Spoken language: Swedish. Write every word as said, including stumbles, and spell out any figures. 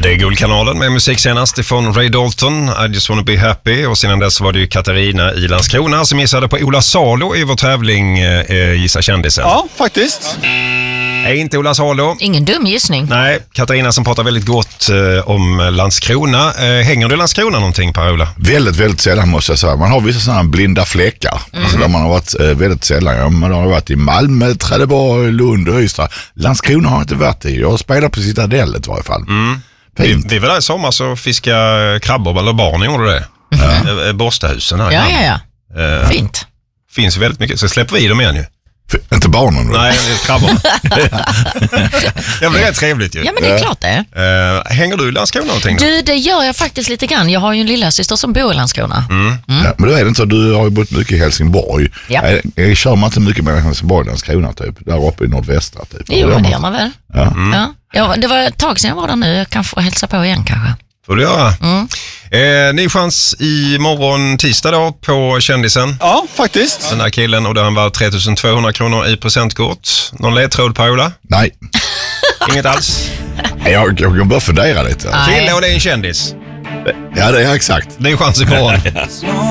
Det är Guldkanalen med musik senast ifrån Ray Dalton, I just wanna be happy. Och sedan dess var det ju Katarina i Landskrona som gissade på Ola Salo i vår tävling eh, Gissa kändisen. Ja, faktiskt. Är inte Ola Salo. Ingen dum gissning. Nej, Katarina som pratar väldigt gott eh, om Landskrona. Eh, hänger du i Landskrona någonting, Per-Ola? Väldigt, väldigt sällan måste jag säga. Man har vissa sådana blinda fläckar. Mm. Alltså där man har varit eh, väldigt sällan. Ja, man har varit i Malmö, Trelleborg, Lund och Ystad. Landskrona har jag inte varit i. Jag spelar på Citadellet i varje fall. Mm. Vi, vi var där i sommar så fiskade krabbor, eller barn gjorde det. Ja. Borstahusen här. Ja, ja, ja. Eh, Fint. Finns väldigt mycket, så släpper vi dem igen ju. För, inte barnen då? Nej, krabborna. Ja, men det är trevligt ju. Ja, men det är klart det. Uh, hänger du i Landskrona någonting då? Du, det gör jag faktiskt lite grann. Jag har ju en lilla syster som bor i Landskrona. Mm. Mm. Ja, men då är det inte så. Du har ju bott mycket i Helsingborg. Ja. Jag, jag kör man inte mycket med Helsingborg och Landskrona typ. Där uppe i nordvästra typ. Jo, men det gör man väl. Ja. Mm. Ja. Ja, det var ett tag sedan jag var där nu. Jag kan få hälsa på igen kanske. Får du göra. Mm. Eh, ny chans imorgon tisdag då på kändisen. Ja, faktiskt. Den här killen, och där han var tre tusen tvåhundra kronor i presentkort. Någon ledtråd, Per-Ola? Nej. Inget alls. Jag, jag kan bara fundera lite. Kille och det är en kändis. Ja, det är exakt. Ny chans imorgon.